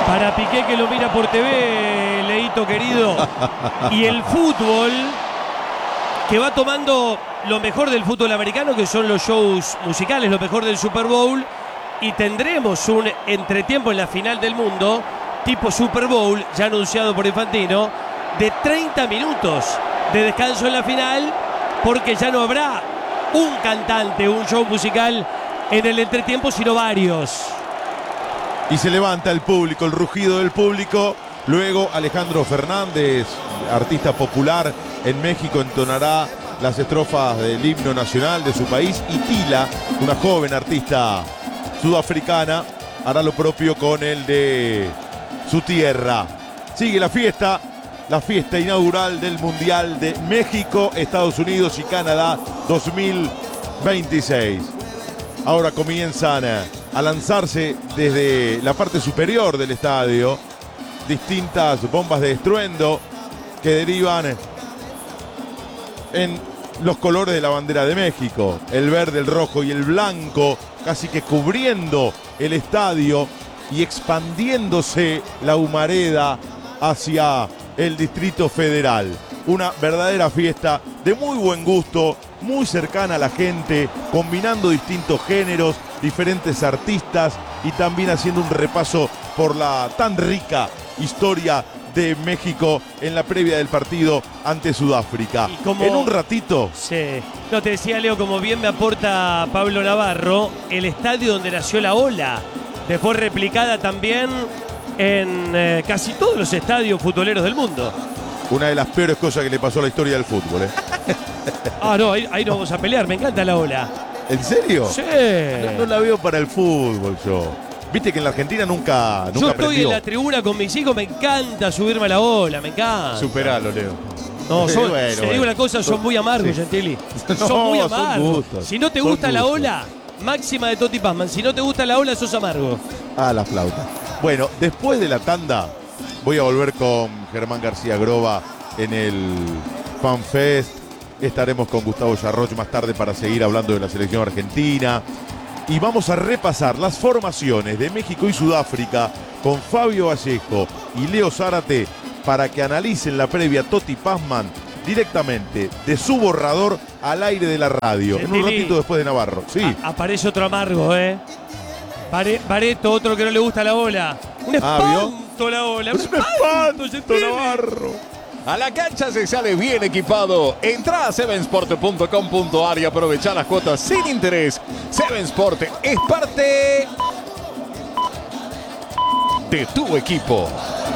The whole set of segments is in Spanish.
Para Piqué, que lo mira por TV, Leito querido. Y el fútbol, que va tomando lo mejor del fútbol americano, que son los shows musicales, lo mejor del Super Bowl. Y tendremos un entretiempo en la final del mundo, tipo Super Bowl, ya anunciado por Infantino, de 30 minutos de descanso en la final, porque ya no habrá un cantante, un show musical en el entretiempo, sino varios. Y se levanta el público, el rugido del público. Luego Alejandro Fernández, artista popular en México, entonará las estrofas del himno nacional de su país. Y Tila, una joven artista sudafricana, hará lo propio con el de su tierra. Sigue la fiesta inaugural del Mundial de México, Estados Unidos y Canadá 2026. Ahora comienzan a lanzarse desde la parte superior del estadio distintas bombas de estruendo que derivan en los colores de la bandera de México, el verde, el rojo y el blanco, casi que cubriendo el estadio y expandiéndose la humareda hacia el Distrito Federal. Una verdadera fiesta de muy buen gusto, muy cercana a la gente, combinando distintos géneros, diferentes artistas y también haciendo un repaso por la tan rica historia de México en la previa del partido ante Sudáfrica. En un ratito. Sí. No, te decía, Leo, como bien me aporta Pablo Navarro, el estadio donde nació la ola, después replicada también en casi todos los estadios futboleros del mundo. Una de las peores cosas que le pasó a la historia del fútbol, ¿eh? No, ahí no vamos a pelear, me encanta la ola. ¿En serio? Sí. No la veo para el fútbol yo. Viste que en la Argentina nunca yo estoy aprendió. En la tribuna con mis hijos, me encanta subirme a la ola, me encanta. Superalo, Leo. No, te digo una cosa, son muy amargos, sí. Gentili. Son muy amargos. Si no te gusta la ola, máxima de Toti Pazman. Si no te gusta la ola, sos amargo. La flauta. Bueno, después de la tanda, voy a volver con Germán García Groba en el FanFest. Estaremos con Gustavo Yarroch más tarde para seguir hablando de la selección argentina. Y vamos a repasar las formaciones de México y Sudáfrica con Fabio Vallejo y Leo Zárate para que analicen la previa Toti Pazman directamente de su borrador al aire de la radio. En un ratito después de Navarro. Sí. Aparece otro amargo, ¿eh? Bareto, otro que no le gusta la ola. Un espanto la ola. Un espanto, Navarro. A la cancha se sale bien equipado. Entra a sevensport.com.ar y aprovecha las cuotas sin interés. Sevensport es parte de tu equipo.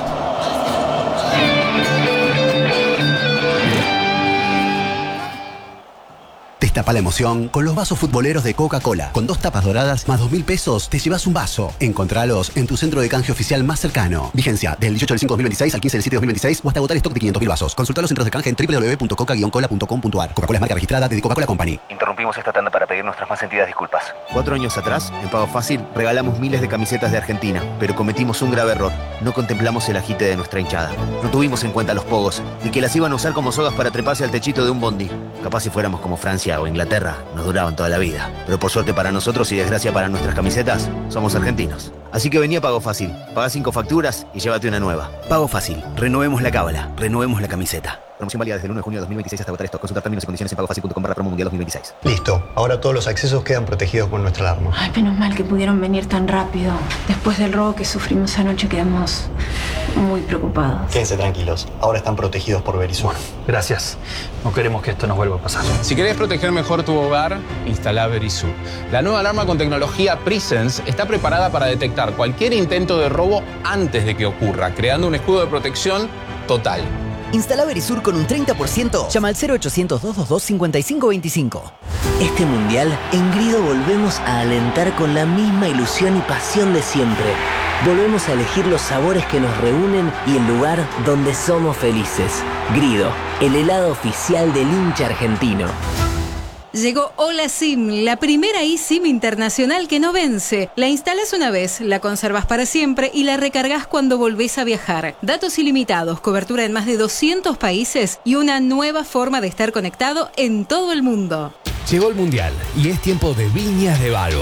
Destapa la emoción con los vasos futboleros de Coca-Cola. Con 2 tapas doradas más 2.000 pesos te llevas un vaso. Encontralos en tu centro de canje oficial más cercano. Vigencia del 18 del 5/2026 al 15 del 7 de 2026 o hasta agotar stock de 500.000 vasos. Consulta los centros de canje en www.coca-cola.com.ar. Coca-Cola es marca registrada de The Coca-Cola Company. Interrumpimos esta tanda para pedir nuestras más sentidas disculpas. 4 años atrás, en Pago Fácil, regalamos miles de camisetas de Argentina, pero cometimos un grave error. No contemplamos el agite de nuestra hinchada. No tuvimos en cuenta los pogos y que las iban a usar como sogas para treparse al techito de un bondi. Capaz si fuéramos como Francia o Inglaterra, nos duraban toda la vida. Pero por suerte para nosotros y desgracia para nuestras camisetas, somos argentinos. Así que vení a Pago Fácil. Pagá 5 facturas y llévate una nueva. Pago Fácil. Renovemos la cábala. Renovemos la camiseta. Promoción válida desde el 1 de junio de 2026 hasta agotar stock. Consulta términos y condiciones en pagofacil.com/promo mundial 2026. Listo. Ahora todos los accesos quedan protegidos con nuestra alarma. Ay, menos mal que pudieron venir tan rápido. Después del robo que sufrimos anoche quedamos muy preocupados. Quédense tranquilos. Ahora están protegidos por Verisur. Gracias. No queremos que esto nos vuelva a pasar. Si querés proteger mejor tu hogar, instala Verisur. La nueva alarma con tecnología Presence está preparada para detectar cualquier intento de robo antes de que ocurra, creando un escudo de protección total. Instala Verisur con un 30%. Llama al 0800-222-5525. Este mundial, en Grido volvemos a alentar con la misma ilusión y pasión de siempre. Volvemos a elegir los sabores que nos reúnen y el lugar donde somos felices. Grido, el helado oficial del hincha argentino. Llegó Hola SIM, la primera eSIM internacional que no vence. La instalas una vez, la conservas para siempre y la recargas cuando volvés a viajar. Datos ilimitados, cobertura en más de 200 países y una nueva forma de estar conectado en todo el mundo. Llegó el Mundial y es tiempo de Viñas de Balbo.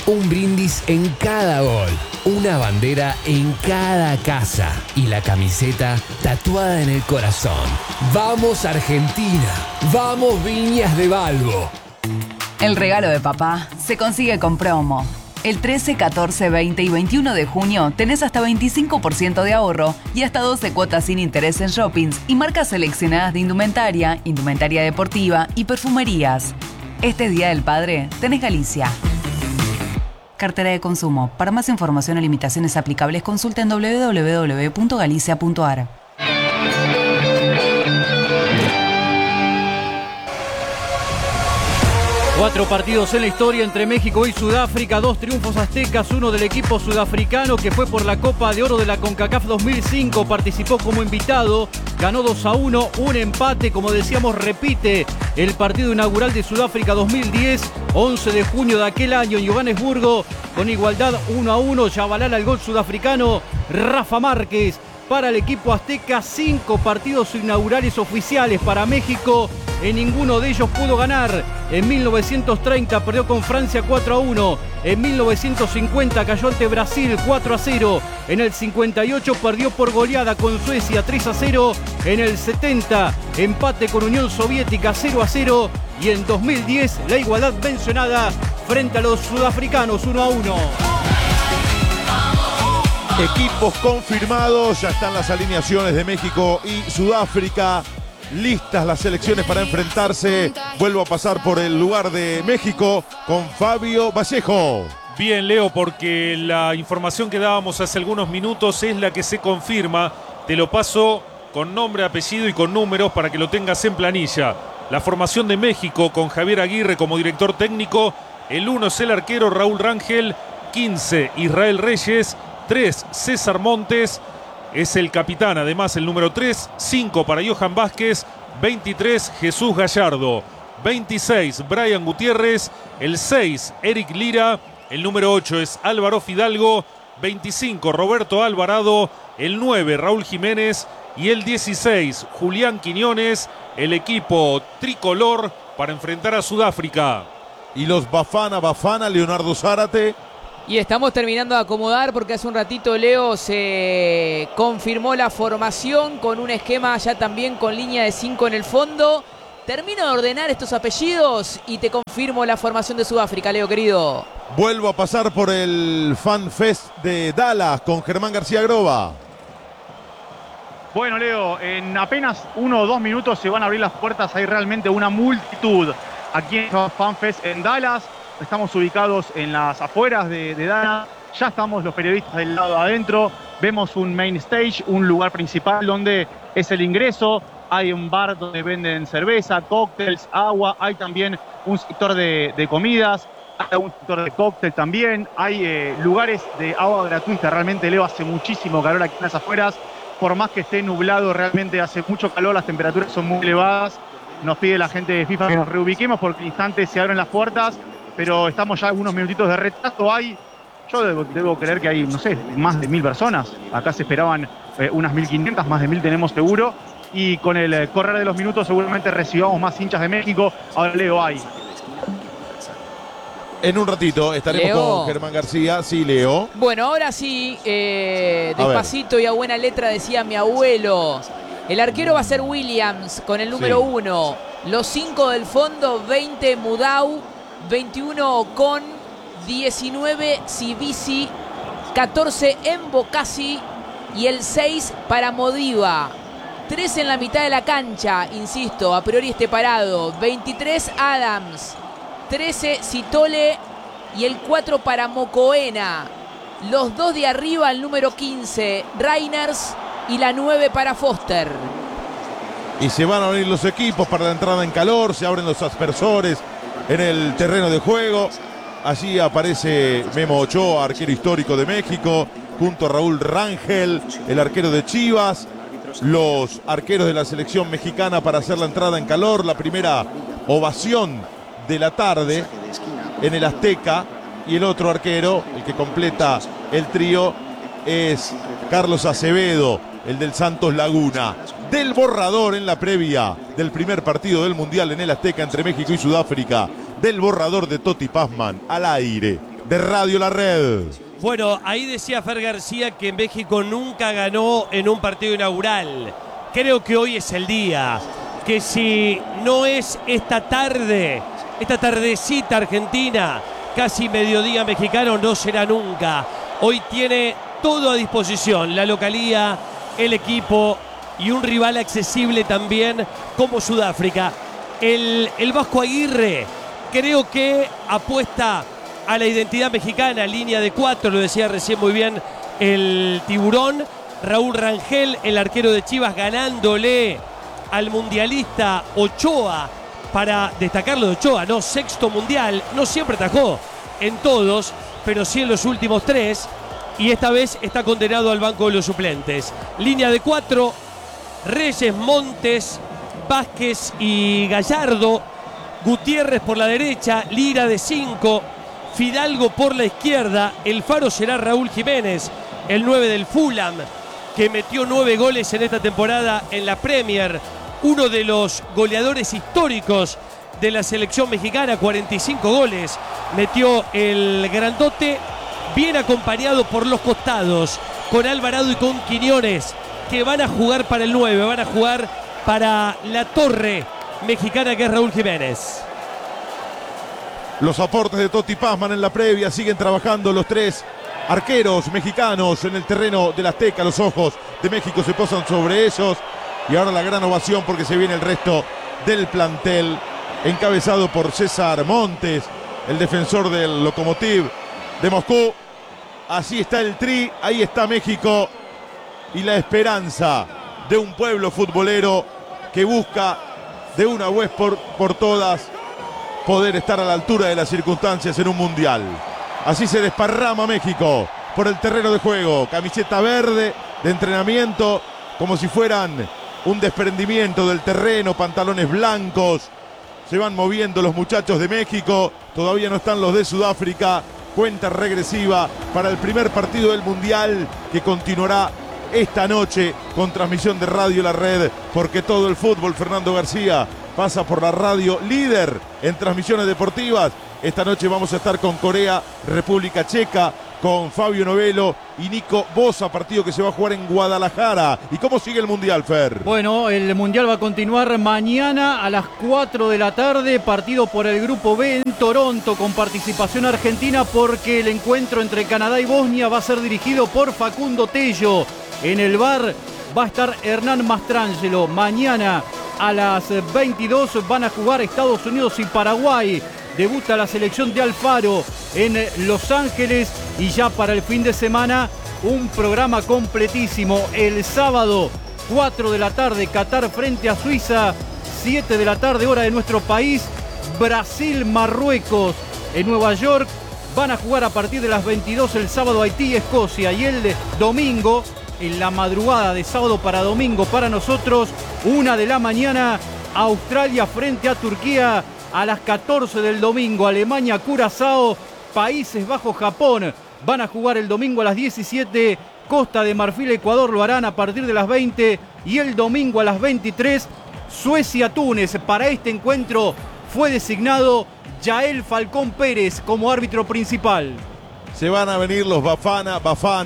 Un brindis en cada gol, una bandera en cada casa y la camiseta tatuada en el corazón. ¡Vamos Argentina! ¡Vamos Viñas de Balbo! El regalo de papá se consigue con promo. El 13, 14, 20 y 21 de junio tenés hasta 25% de ahorro y hasta 12 cuotas sin interés en shoppings y marcas seleccionadas de indumentaria, indumentaria deportiva y perfumerías. Este Día del Padre tenés Galicia. Cartera de consumo. Para más información o limitaciones aplicables, consulta en www.galicia.ar. Cuatro partidos en la historia entre México y Sudáfrica, 2 triunfos aztecas, uno del equipo sudafricano que fue por la Copa de Oro de la CONCACAF 2005, participó como invitado, ganó 2-1, un empate, como decíamos, repite el partido inaugural de Sudáfrica 2010, 11 de junio de aquel año en Johannesburgo, con igualdad 1-1, Chabalala el gol sudafricano, Rafa Márquez. Para el equipo azteca, 5 partidos inaugurales oficiales para México. En ninguno de ellos pudo ganar. En 1930 perdió con Francia 4-1. En 1950 cayó ante Brasil 4-0. En el 58 perdió por goleada con Suecia 3-0. En el 70 empate con Unión Soviética 0-0. Y en 2010 la igualdad mencionada frente a los sudafricanos 1-1. Equipos confirmados, ya están las alineaciones de México y Sudáfrica. Listas las selecciones para enfrentarse. Vuelvo a pasar por el lugar de México con Fabio Vallejo. Bien, Leo, porque la información que dábamos hace algunos minutos es la que se confirma. Te lo paso con nombre, apellido y con números para que lo tengas en planilla. La formación de México con Javier Aguirre como director técnico. El 1 es el arquero Raúl Rangel. 15, Israel Reyes. 3, César Montes, es el capitán, además el número 3, 5 para Johan Vázquez, 23, Jesús Gallardo, 26, Brian Gutiérrez, el 6, Eric Lira, el número 8 es Álvaro Fidalgo, 25, Roberto Alvarado, el 9, Raúl Jiménez y el 16, Julián Quiñones, el equipo tricolor para enfrentar a Sudáfrica. Y los Bafana, Leonardo Zárate. Y estamos terminando de acomodar porque hace un ratito, Leo, se confirmó la formación con un esquema ya también con línea de 5 en el fondo. Termino de ordenar estos apellidos y te confirmo la formación de Sudáfrica, Leo, querido. Vuelvo a pasar por el Fan Fest de Dallas con Germán García Groba. Bueno, Leo, en apenas 1 o 2 minutos se van a abrir las puertas. Hay realmente una multitud aquí en el Fan Fest en Dallas. Estamos ubicados en las afueras de Dallas. Ya estamos los periodistas del lado de adentro. Vemos un main stage, un lugar principal donde es el ingreso. Hay un bar donde venden cerveza, cócteles, agua. Hay también un sector de comidas. Hay un sector de cóctel también. Hay lugares de agua gratuita. Realmente, Leo, hace muchísimo calor aquí en las afueras. Por más que esté nublado, realmente hace mucho calor. Las temperaturas son muy elevadas. Nos pide la gente de FIFA que nos reubiquemos porque en instantes se abren las puertas. Pero estamos ya unos minutitos de retraso. Yo debo creer que hay, no sé, más de 1000 personas. Acá se esperaban unas 1500, más de 1000 tenemos seguro. Y con el correr de los minutos seguramente recibamos más hinchas de México. Ahora, Leo, hay. En un ratito estaremos Leo. con Germán García. Sí, Leo. Bueno, ahora sí, despacito y a buena letra decía mi abuelo. El arquero va a ser Williams con el número 1. Los 5 del fondo, 20 Mudau. 21 Ocon, 19 Cibisi, 14 Embocasi y el 6 para Modiva. 3 en la mitad de la cancha, insisto, a priori esté parado. 23 Adams, 13 Citole y el 4 para Mocoena. Los 2 de arriba, el número 15 Reiners y la 9 para Foster. Y se van a abrir los equipos para la entrada en calor, se abren los aspersores en el terreno de juego. Allí aparece Memo Ochoa, arquero histórico de México, junto a Raúl Rangel, el arquero de Chivas. Los arqueros de la selección mexicana para hacer la entrada en calor. La primera ovación de la tarde en el Azteca. Y el otro arquero, el que completa el trío, es Carlos Acevedo, el del Santos Laguna. Del borrador en la previa del primer partido del Mundial en el Azteca entre México y Sudáfrica. Del borrador de Toti Pazman al aire de Radio La Red. Bueno, ahí decía Fer García que México nunca ganó en un partido inaugural. Creo que hoy es el día, que si no es esta tarde, esta tardecita argentina, casi mediodía mexicano, no será nunca. Hoy tiene todo a disposición, la localía, el equipo y un rival accesible también como Sudáfrica. El Vasco Aguirre creo que apuesta a la identidad mexicana, línea de 4, lo decía recién muy bien el Tiburón. Raúl Rangel, el arquero de Chivas, ganándole al mundialista Ochoa, para destacarlo de Ochoa, ¿no? Sexto mundial, no siempre atajó en todos, pero sí en los últimos 3, y esta vez está condenado al banco de los suplentes. Línea de 4, Reyes, Montes, Vázquez y Gallardo, Gutiérrez por la derecha, Lira de 5, Fidalgo por la izquierda. El faro será Raúl Jiménez, el 9 del Fulham, que metió 9 goles en esta temporada en la Premier, uno de los goleadores históricos de la selección mexicana, 45 goles metió el grandote, bien acompañado por los costados, con Alvarado y con Quiñones, que van a jugar para el 9, van a jugar para la torre mexicana que es Raúl Jiménez. Los aportes de Totti Pazman en la previa, siguen trabajando los 3 arqueros mexicanos en el terreno del Azteca. Los ojos de México se posan sobre ellos y ahora la gran ovación porque se viene el resto del plantel, encabezado por César Montes, el defensor del Lokomotiv de Moscú. Así está el tri, ahí está México y la esperanza de un pueblo futbolero que busca de una vez por todas poder estar a la altura de las circunstancias en un mundial. Así se desparrama México por el terreno de juego. Camiseta verde de entrenamiento, como si fueran un desprendimiento del terreno. Pantalones blancos. Se van moviendo los muchachos de México. Todavía no están los de Sudáfrica. Cuenta regresiva para el primer partido del mundial, que continuará esta noche con transmisión de Radio La Red, porque todo el fútbol, Fernando García, pasa por la radio líder en transmisiones deportivas. Esta noche vamos a estar con Corea, República Checa, con Fabio Novello y Nico Bosa, partido que se va a jugar en Guadalajara. ¿Y cómo sigue el Mundial, Fer? Bueno, el Mundial va a continuar mañana a las 4 de la tarde, partido por el Grupo B en Toronto, con participación argentina, porque el encuentro entre Canadá y Bosnia va a ser dirigido por Facundo Tello. En el VAR va a estar Hernán Mastrangelo. Mañana a las 22 van a jugar Estados Unidos y Paraguay. Debuta la selección de Alfaro en Los Ángeles, y ya para el fin de semana un programa completísimo. El sábado, 4 de la tarde, Qatar frente a Suiza. 7 de la tarde, hora de nuestro país, Brasil, Marruecos. En Nueva York van a jugar a partir de las 22 el sábado Haití y Escocia. Y el domingo, en la madrugada de sábado para domingo para nosotros, 1 de la mañana, Australia frente a Turquía. A las 14 del domingo, Alemania, Curazao, Países Bajos, Japón. Van a jugar el domingo a las 17. Costa de Marfil, Ecuador lo harán a partir de las 20. Y el domingo a las 23, Suecia, Túnez. Para este encuentro fue designado Yael Falcón Pérez como árbitro principal. Se van a venir los Bafana,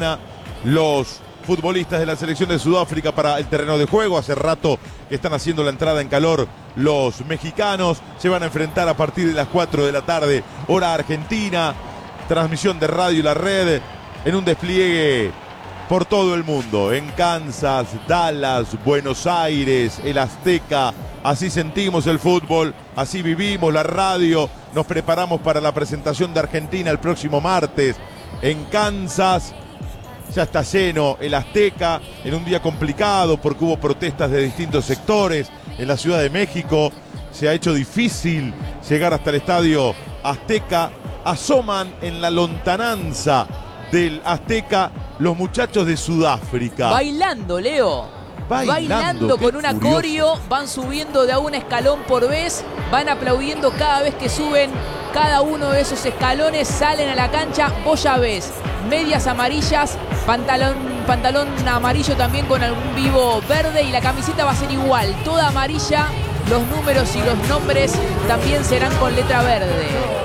los futbolistas de la selección de Sudáfrica para el terreno de juego. Hace rato que están haciendo la entrada en calor los mexicanos. Se van a enfrentar a partir de las 4 de la tarde, hora argentina. Transmisión de Radio La Red en un despliegue por todo el mundo. En Kansas, Dallas, Buenos Aires, el Azteca. Así sentimos el fútbol, así vivimos la radio. Nos preparamos para la presentación de Argentina el próximo martes en Kansas. Ya está lleno el Azteca en un día complicado porque hubo protestas de distintos sectores en la Ciudad de México. Se ha hecho difícil llegar hasta el estadio Azteca. Asoman en la lontananza del Azteca los muchachos de Sudáfrica. Bailando, Leo. Bailando con una coreo, van subiendo de a un escalón por vez, van aplaudiendo cada vez que suben cada uno de esos escalones, salen a la cancha. Vos ya ves, medias amarillas, pantalón amarillo también con algún vivo verde, y la camiseta va a ser igual, toda amarilla. Los números y los nombres también serán con letra verde.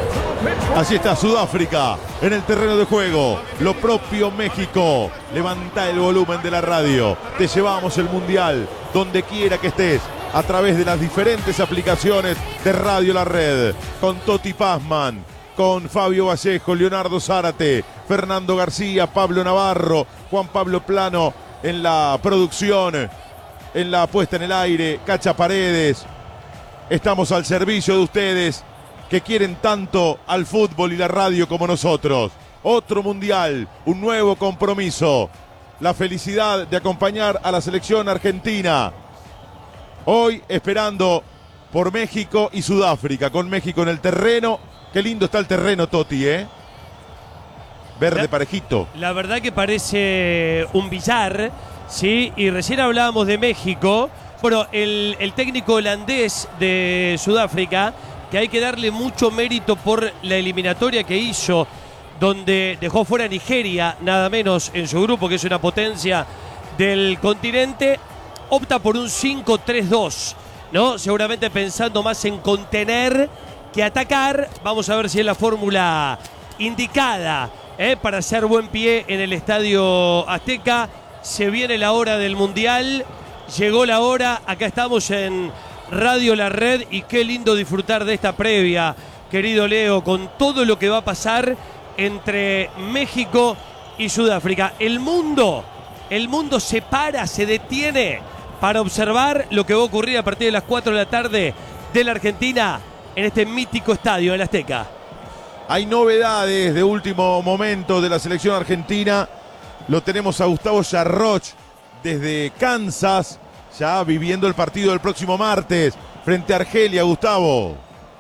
Allí está Sudáfrica en el terreno de juego. Lo propio México. Levanta el volumen de la radio. Te llevamos el Mundial donde quiera que estés a través de las diferentes aplicaciones de Radio La Red. Con Toti Pazman, con Fabio Vallejo, Leonardo Zárate, Fernando García, Pablo Navarro, Juan Pablo Plano en la producción, en la puesta en el aire, Cacha Paredes. Estamos al servicio de ustedes que quieren tanto al fútbol y la radio como nosotros. Otro mundial, un nuevo compromiso. La felicidad de acompañar a la selección argentina. Hoy esperando por México y Sudáfrica, con México en el terreno. Qué lindo está el terreno, Toti, ¿eh? Verde parejito. La verdad que parece un billar, ¿sí? Y recién hablábamos de México. Bueno, el técnico holandés de Sudáfrica, que hay que darle mucho mérito por la eliminatoria que hizo, donde dejó fuera a Nigeria, nada menos en su grupo, que es una potencia del continente, opta por un 5-3-2, ¿no? Seguramente pensando más en contener que atacar. Vamos a ver si es la fórmula indicada para hacer buen pie en el Estadio Azteca. Se viene la hora del Mundial, llegó la hora, acá estamos en Radio La Red y qué lindo disfrutar de esta previa, querido Leo, con todo lo que va a pasar entre México y Sudáfrica. El mundo se para, se detiene para observar lo que va a ocurrir a partir de las 4 de la tarde de la Argentina en este mítico estadio, el Azteca. Hay novedades de último momento de la selección argentina. Lo tenemos a Gustavo Yarroch desde Kansas, ya viviendo el partido del próximo martes frente a Argelia. Gustavo.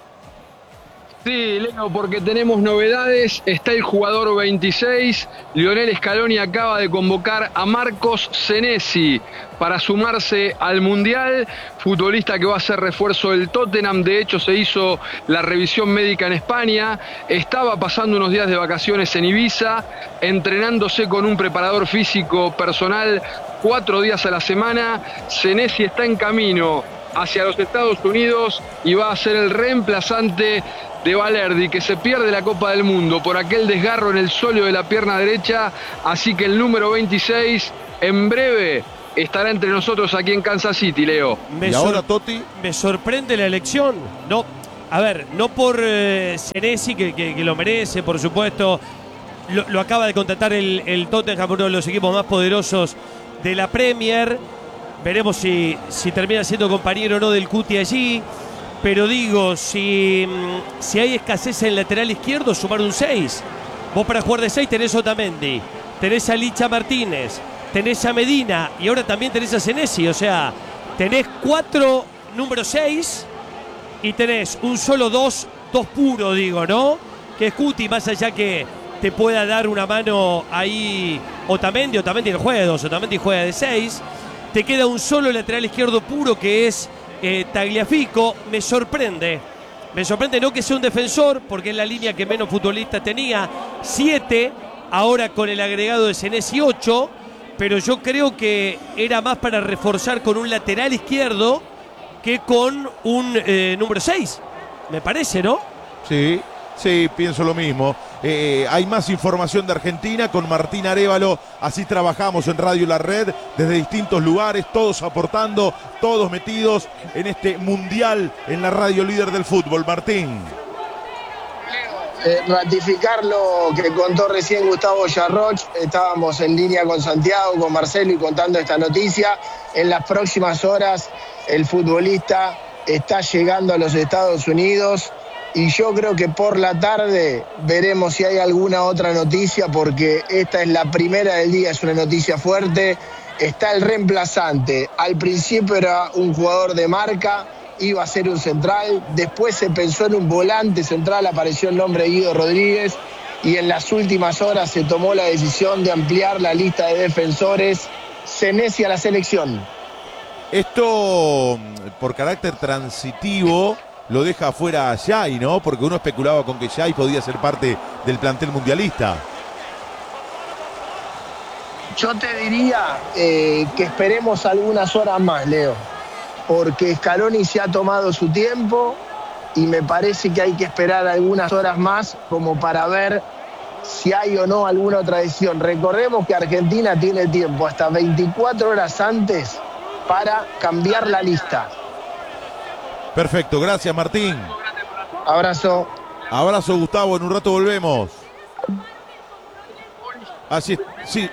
Sí, Leo, porque tenemos novedades. Está el jugador 26. Lionel Scaloni acaba de convocar a Marcos Senesi para sumarse al Mundial. Futbolista que va a ser refuerzo del Tottenham. De hecho, se hizo la revisión médica en España. Estaba pasando unos días de vacaciones en Ibiza, entrenándose con un preparador físico personal 4 días a la semana. Senesi está en camino hacia los Estados Unidos y va a ser el reemplazante de Valerdi, que se pierde la Copa del Mundo por aquel desgarro en el sóleo de la pierna derecha. Así que el número 26 en breve estará entre nosotros aquí en Kansas City, Leo. ¿Y ahora, Toti? Me sorprende la elección. No, a ver, no por Senesi, que lo merece, por supuesto. Lo acaba de contratar el Tottenham, uno de los equipos más poderosos de la Premier. Veremos si termina siendo compañero o no del Cuti allí. Pero digo, si hay escasez en el lateral izquierdo, sumar un 6. Vos para jugar de 6 tenés a Otamendi, tenés a Licha Martínez, tenés a Medina y ahora también tenés a Senesi. O sea, tenés 4 número 6 y tenés un solo 2 puro, digo, ¿no? Que es Cuti, más allá que te pueda dar una mano ahí Otamendi. Otamendi no juega de 2, Otamendi juega de 6. Te queda un solo lateral izquierdo puro que es Tagliafico. Me sorprende no que sea un defensor, porque es la línea que menos futbolistas tenía, 7, ahora con el agregado de Senesi 8, pero yo creo que era más para reforzar con un lateral izquierdo que con un número 6, me parece, ¿no? Sí, pienso lo mismo. Hay más información de Argentina con Martín Arévalo. Así trabajamos en Radio La Red desde distintos lugares, todos aportando, todos metidos en este mundial en la radio líder del fútbol. Martín. Ratificar lo que contó recién Gustavo Yarroch. Estábamos en línea con Santiago, con Marcelo y contando esta noticia. En las próximas horas el futbolista está llegando a los Estados Unidos. Y yo creo que por la tarde veremos si hay alguna otra noticia, porque esta es la primera del día, es una noticia fuerte. Está el reemplazante. Al principio era un jugador de marca, iba a ser un central. Después se pensó en un volante central, apareció el nombre de Guido Rodríguez. Y en las últimas horas se tomó la decisión de ampliar la lista de defensores. Senesi a la selección. Esto, por carácter transitivo, lo deja afuera a Yai, ¿no? Porque uno especulaba con que Yai podía ser parte del plantel mundialista. Yo te diría que esperemos algunas horas más, Leo, porque Scaloni se ha tomado su tiempo y me parece que hay que esperar algunas horas más como para ver si hay o no alguna otra decisión. Recordemos que Argentina tiene tiempo hasta 24 horas antes para cambiar la lista. Perfecto, gracias Martín. Abrazo. Abrazo Gustavo, en un rato volvemos. Así es, sí.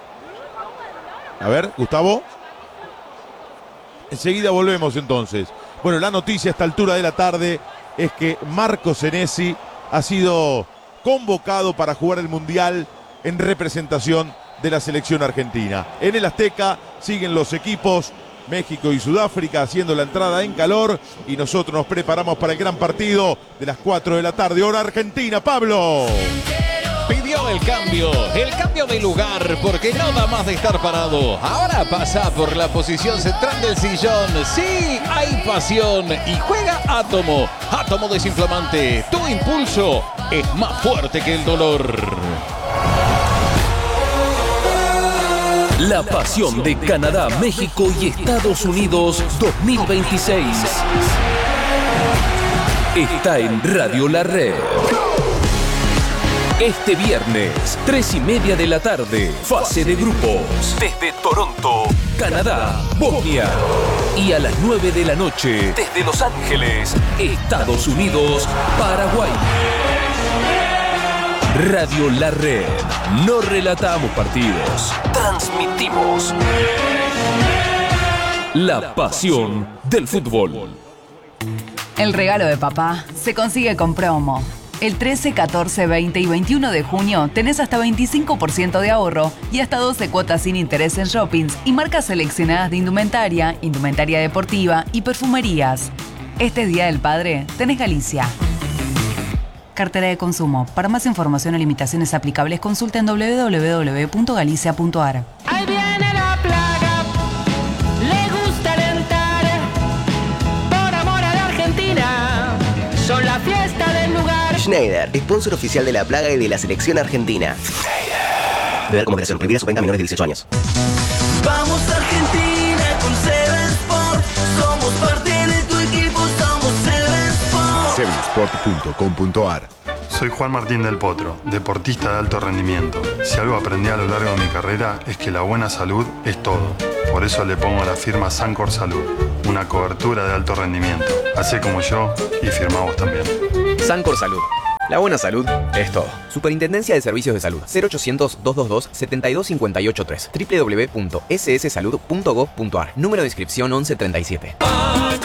A ver, Gustavo. Enseguida volvemos entonces. Bueno, la noticia a esta altura de la tarde es que Marco Senesi ha sido convocado para jugar el Mundial en representación de la selección argentina. En el Azteca siguen los equipos México y Sudáfrica haciendo la entrada en calor y nosotros nos preparamos para el gran partido de las 4 de la tarde, hora argentina. Pablo. Pidió el cambio de lugar porque no da más de estar parado. Ahora pasa por la posición central del sillón. Sí, hay pasión y juega Átomo. Átomo desinflamante. Tu impulso es más fuerte que el dolor. La pasión de Canadá, México y Estados Unidos 2026 está en Radio La Red. Este viernes, 3:30 de la tarde, fase de grupos. Desde Toronto, Canadá, Bosnia. Y a las 9 de la noche, desde Los Ángeles, Estados Unidos, Paraguay. Radio La Red. No relatamos partidos, transmitimos la pasión del fútbol. El regalo de papá se consigue con promo. El 13, 14, 20 y 21 de junio tenés hasta 25% de ahorro y hasta 12 cuotas sin interés en shoppings y marcas seleccionadas de indumentaria, indumentaria deportiva y perfumerías. Este Día del Padre tenés Galicia. Cartera de consumo. Para más información o limitaciones aplicables, consulta en www.galicia.ar. Ahí viene la plaga, le gusta alentar, por amor a la Argentina, son la fiesta del lugar. Schneider, sponsor oficial de la plaga y de la selección argentina. Beber como creación, prohibida su venta a menores de 18 años. Vamos Argentina con Seven Sport, somos parte de tu equipo, somos Seven Sport. Sevensport.com.ar. Soy Juan Martín del Potro, deportista de alto rendimiento. Si algo aprendí a lo largo de mi carrera es que la buena salud es todo. Por eso le pongo la firma Sancor Salud, una cobertura de alto rendimiento. Hacé como yo y firmá vos también. Sancor Salud. La buena salud es todo. Superintendencia de Servicios de Salud. 0800-222-72583. www.sssalud.gov.ar. Número de inscripción 1137.